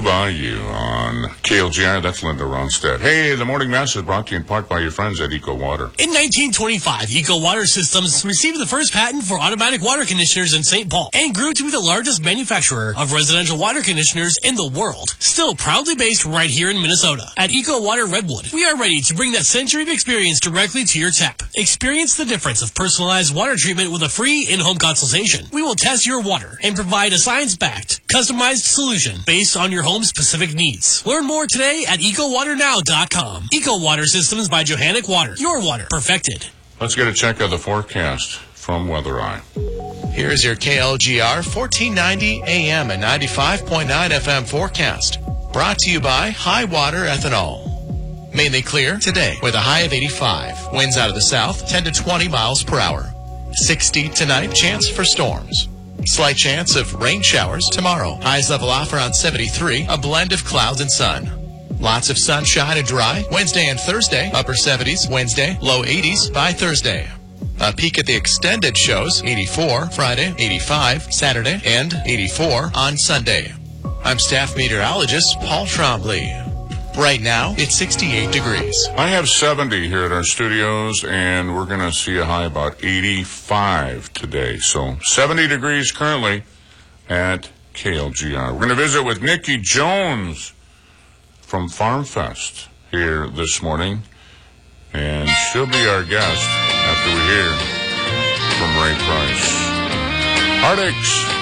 Cuba You on KLGR. That's Linda Ronstadt. Hey, the morning mass is brought to you in part by your friends at Eco Water. In 1925, Eco Water Systems received the first patent for automatic water conditioners in St. Paul and grew to be the largest manufacturer of residential water conditioners in the world. Still proudly based right here in Minnesota. At Eco Water Redwood, we are ready to bring that century of experience directly to your tap. Experience the difference of personalized water treatment with a free in-home consultation. We will test your water and provide a science-backed, customized solution based on your home's specific needs. Learn more today at EcoWaterNow.com. Eco Water Systems by Johannic Water. Your water perfected. Let's get a check of the forecast from Weather Eye. Here's your KLGR 1490 AM and 95.9 FM forecast. Brought to you by High Water Ethanol. Mainly clear today with a high of 85. Winds out of the south 10 to 20 miles per hour. 60 tonight, chance for storms. Slight chance of rain showers tomorrow. Highs level off around 73, a blend of clouds and sun. Lots of sunshine and dry. Wednesday and Thursday, upper 70s. Wednesday, low 80s by Thursday. A peek at the extended shows, 84 Friday, 85 Saturday, and 84 on Sunday. I'm staff meteorologist Paul Trombley. Right now, it's 68 degrees. I have 70 here at our studios, and we're going to see a high about 85 today. So 70 degrees currently at KLGR. We're going to visit with Nikki Jones from Farm Fest here this morning, and she'll be our guest after we hear from Ray Price. Heartaches.